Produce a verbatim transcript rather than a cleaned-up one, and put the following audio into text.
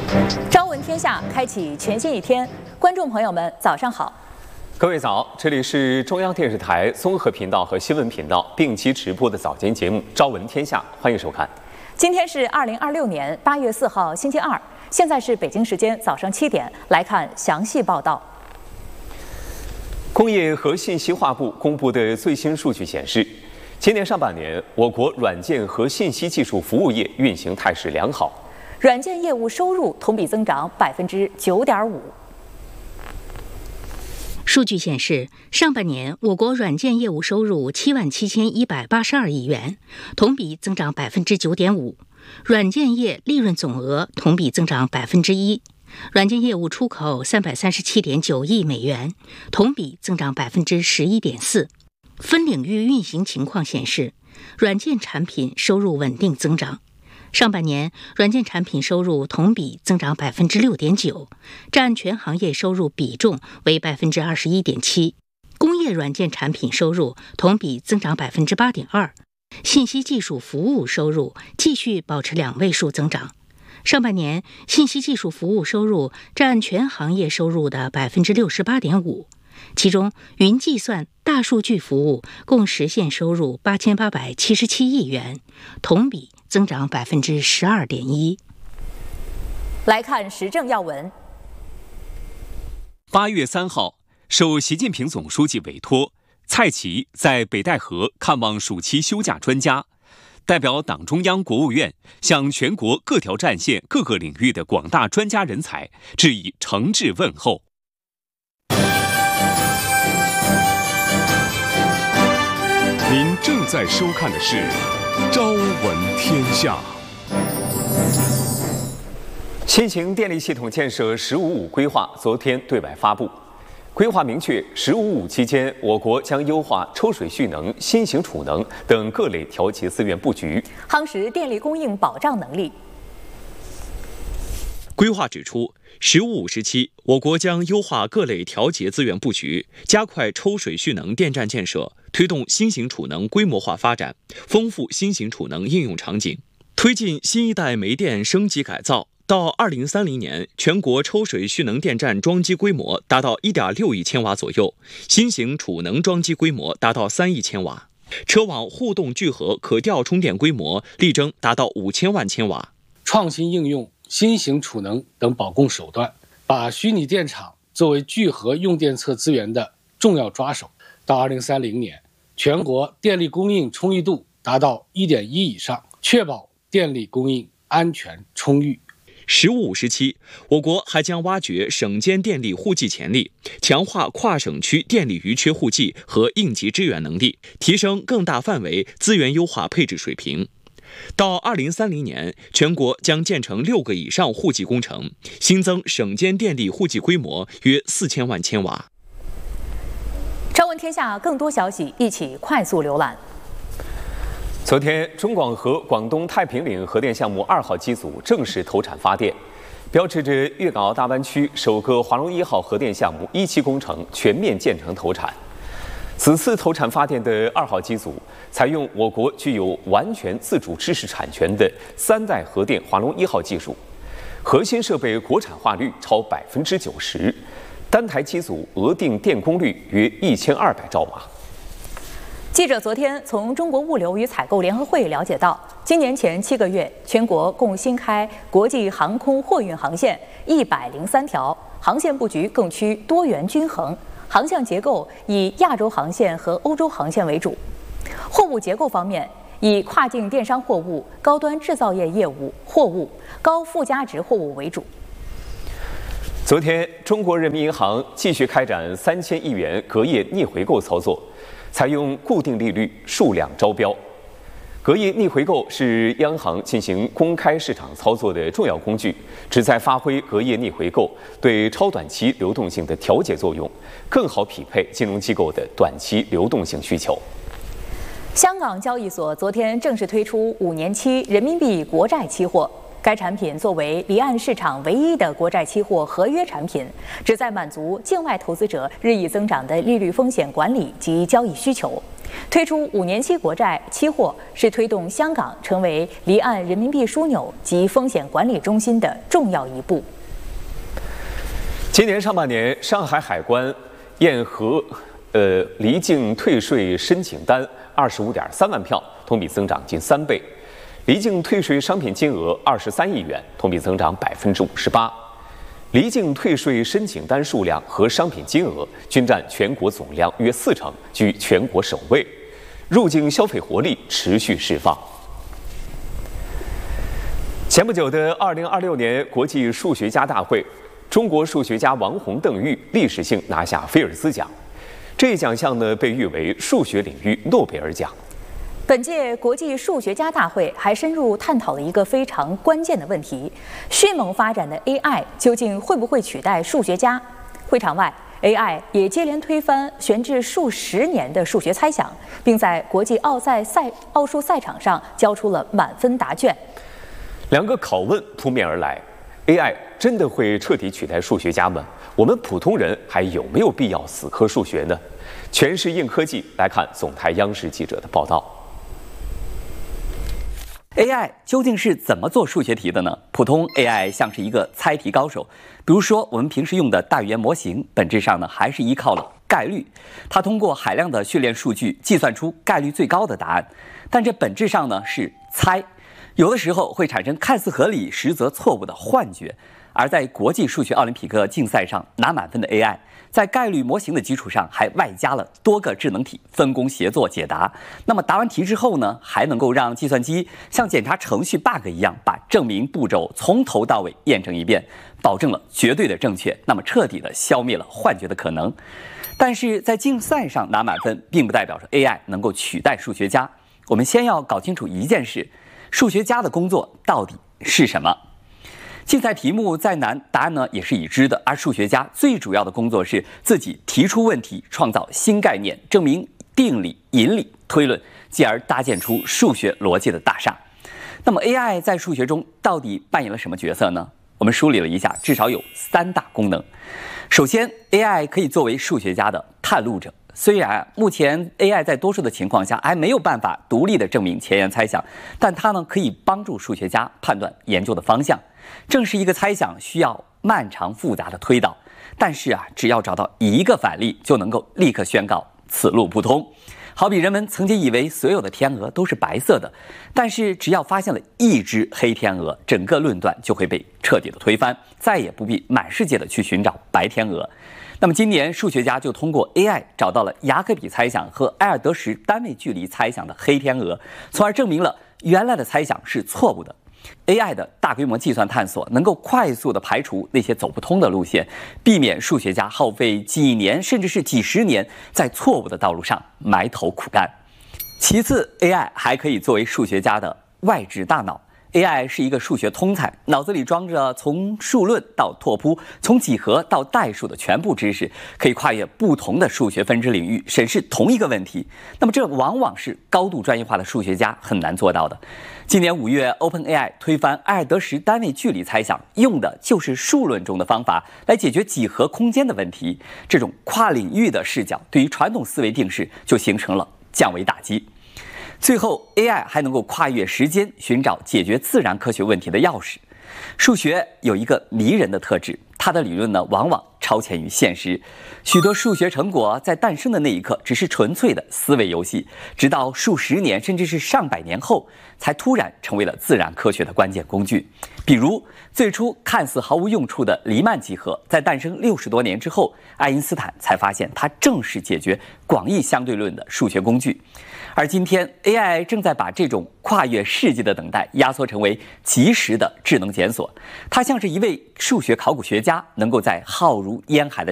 朝闻天下，开启全新一天。观众朋友们，早上好！ 各位早，这里是中央电视台综合频道和新闻频道并期直播的早间节目《朝闻天下》，欢迎收看。 今天是二零二六年八月四号，星期二，现在是北京时间早上七点，来看详细报道。 工业和信息化部公布的最新数据显示，今年上半年，我国软件和信息技术服务业运行态势良好。 软件业务收入同比增长百分之九点五。 数据显示，上半年我国软件业务收入七万七千一百八十二亿元，同比增长百分之九点五。软件业利润总额同比增长百分之一。软件业务出口三百三十七点九亿美元，同比增长百分之十一点四。分领域运行情况显示，软件产品收入稳定增长。上半年，软件产品收入同比增长百分之六点九，占全行业收入比重为百分之二十一点七。工业软件产品收入同比增长百分之八点二，信息技术服务收入继续保持两位数增长。上半年，信息技术服务收入占全行业收入的百分之六十八点五，其中云计算、大数据服务共实现收入八千八百七十七亿元，同比增长百分之十二点一。 来看时政要闻。 八月三号，受习近平总书记委托，蔡奇在北戴河看望暑期休假专家，代表党中央、国务院向全国各条战线、各个领域的广大专家人才致以诚挚问候。 您正在收看的是《朝闻天下》。 新型电力系统建设“十五五”规划昨天对外发布。规划明确，“十五五”期间，我国将优化抽水蓄能、新型储能等各类调节资源布局， 夯实电力供应保障能力。 规划指出，“十五五”时期，我国将优化各类调节资源布局，加快抽水蓄能电站建设，推动新型储能规模化发展，丰富新型储能应用场景，推进新一代煤电升级改造。到二零三零年，全国抽水蓄能电站装机规模达到 一点六亿千瓦左右，新型储能装机规模达到三亿千瓦，车网互动聚合可调充电规模力争达到五千万千瓦。 创新应用新型储能等保供手段，把虚拟电厂作为聚合用电侧资源的重要抓手。到二零三零年，全国电力供应充裕度达到 一点一 以上，确保电力供应安全充裕。 十五五时期，我国还将挖掘省间电力互济潜力，强化跨省区电力余缺互济和应急支援能力，提升更大范围资源优化配置水平。到二零三零年，全国将建成六个以上互济工程，新增省间电力互济规模约四千万千瓦。 朝闻天下更多消息，一起快速浏览。 昨天，中广核广东太平岭核电项目二号机组正式投产发电，标志着粤港澳大湾区首个华龙一号核电项目一期工程全面建成投产。此次投产发电的二号机组采用我国具有完全自主知识产权的三代核电华龙一号技术，核心设备国产化率超百分之九十，单台机组额定电功率约一千二百兆瓦。 记者昨天从中国物流与采购联合会了解到，今年前七个月，全国共新开国际航空货运航线一百零三条，航线布局更趋多元均衡，航向结构以亚洲航线和欧洲航线为主。货物结构方面，以跨境电商货物、高端制造业业务货物、高附加值货物为主。 昨天，中国人民银行继续开展三千亿元隔夜逆回购操作，采用固定利率数量招标。隔夜逆回购是央行进行公开市场操作的重要工具，旨在发挥隔夜逆回购对超短期流动性的调节作用，更好匹配金融机构的短期流动性需求。 香港交易所昨天正式推出五年期人民币国债期货。该产品作为离岸市场唯一的国债期货合约产品，旨在满足境外投资者日益增长的利率风险管理及交易需求。 推出五年期国债期货是推动香港成为离岸人民币枢纽及风险管理中心的重要一步。 今年上半年，上海海关验核呃离境退税申请单二十五点三万票，同比增长近三倍；离境退税商品金额二十三亿元，同比增长百分之五十八。离境退税申请单数量和商品金额均占全国总量约四成，居全国首位。入境消费活力持续释放。前不久的二零二六年国际数学家大会，中国数学家王洪、邓玉历史性拿下菲尔兹奖，这一奖项呢被誉为数学领域诺贝尔奖。 本届国际数学家大会还深入探讨了一个非常关键的问题：迅猛发展的 A I 究竟会不会取代数学家？会场外 ，A I 也接连推翻悬置数十年的数学猜想，并在国际奥赛赛奥数赛场上交出了满分答卷。 两个拷问扑面而来 ：A I 真的会彻底取代数学家吗？我们普通人还有没有必要死磕数学呢？全是硬科技，来看总台央视记者的报道。 A I 究竟是怎么做数学题的呢？普通 A I 像是一个猜题高手，比如说我们平时用的大语言模型，本质上呢还是依靠了概率。它通过海量的训练数据计算出概率最高的答案，但这本质上呢是猜，有的时候会产生看似合理实则错误的幻觉。而在国际数学奥林匹克竞赛上拿满分的 A I， 在概率模型的基础上还外加了多个智能体分工协作解答。那么答完题之后呢，还能够让计算机像检查程序 bug 一样，把证明步骤从头到尾验证一遍，保证了绝对的正确，那么彻底的消灭了幻觉的可能。但是在竞赛上拿满分，并不代表着 A I 能够取代数学家。我们先要搞清楚一件事：数学家的工作到底是什么？竞赛题目再难，答案呢也是已知的，而数学家最主要的工作是自己提出问题，创造新概念，证明定理、引理、推论，继而搭建出数学逻辑的大厦。那么 A I 在数学中到底扮演了什么角色呢？我们梳理了一下，至少有三大功能。首先 ，A I 可以作为数学家的探路者。虽然目前 A I 在多数的情况下还没有办法独立的证明前沿猜想，但它呢可以帮助数学家判断研究的方向。正是一个猜想需要漫长复杂的推导，但是啊，只要找到一个反例，就能够立刻宣告此路不通。好比人们曾经以为所有的天鹅都是白色的，但是只要发现了一只黑天鹅，整个论断就会被彻底的推翻，再也不必满世界的去寻找白天鹅。那么今年数学家就通过 A I 找到了雅克比猜想和埃尔德什单位距离猜想的黑天鹅，从而证明了原来的猜想是错误的。A I 的大规模计算探索能够快速地排除那些走不通的路线，避免数学家耗费几年甚至是几十年在错误的道路上埋头苦干。其次 ，A I 还可以作为数学家的外置大脑。A I 是一个数学通才，脑子里装着从数论到拓扑，从几何到代数的全部知识，可以跨越不同的数学分支领域审视同一个问题。那么这往往是高度专业化的数学家很难做到的。今年五月 ，OpenAI 推翻埃尔德什单位距离猜想，用的就是数论中的方法来解决几何空间的问题。这种跨领域的视角，对于传统思维定式就形成了降维打击。最后 ，A I 还能够跨越时间，寻找解决自然科学问题的钥匙。数学有一个迷人的特质，它的理论呢，往往超前于现实。许多数学成果在诞生的那一刻，只是纯粹的思维游戏，直到数十年甚至是上百年后，才突然成为了自然科学的关键工具。比如，最初看似毫无用处的黎曼几何，在诞生六十多年之后，爱因斯坦才发现它正是解决广义相对论的数学工具。而今天 ，A I 正在把这种跨越世纪的等待压缩成为即时的智能检索。它像是一位数学考古学家，能够在浩如烟海的